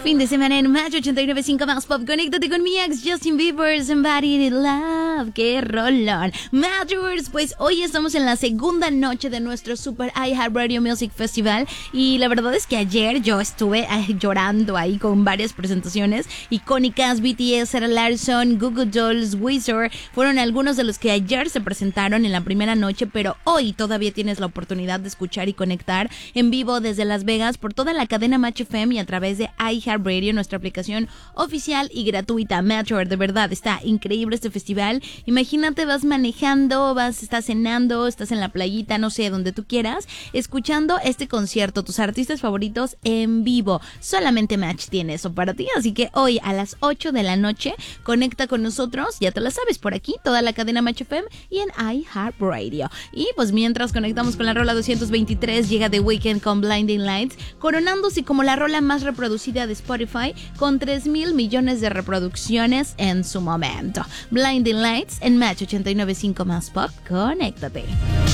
Fin de semana en Match 89.5 más pop. Conéctate con mi ex Justin Bieber, Somebody to Love. ¡Qué rolón! Matchers, pues hoy estamos en la segunda noche de nuestro Super iHeartRadio Music Festival. Y la verdad es que ayer yo estuve llorando ahí con varias presentaciones icónicas. BTS, Sarah Larsson, Goo Goo Dolls, Weezer. Fueron algunos de los que ayer se presentaron en la primera noche. Pero hoy todavía tienes la oportunidad de escuchar y conectar en vivo desde Las Vegas por toda la cadena Match FM y a través de iHeartRadio, nuestra aplicación oficial y gratuita. Matcher, de verdad, está increíble este festival. Imagínate, vas manejando, estás cenando, estás en la playita, no sé, donde tú quieras, escuchando este concierto, tus artistas favoritos en vivo. Solamente Match tiene eso para ti, así que hoy a las 8 de la noche conecta con nosotros, ya te lo sabes, por aquí, toda la cadena Match FM y en iHeartRadio. Y pues mientras conectamos con la rola 223, llega The Weeknd con Blinding Lights, coronándose como la rola más reproducida de Spotify con 3,000 millones de reproducciones en su momento. Blinding Lights en Match 89.5 más pop. Conéctate.